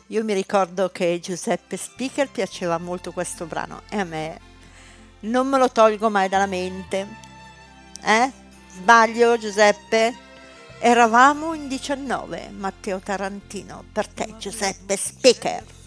Io mi ricordo che Giuseppe Speaker piaceva molto questo brano e a me non me lo tolgo mai dalla mente. Sbaglio, Giuseppe? Eravamo in 19, Matteo Tarantino, per te, Giuseppe Speaker.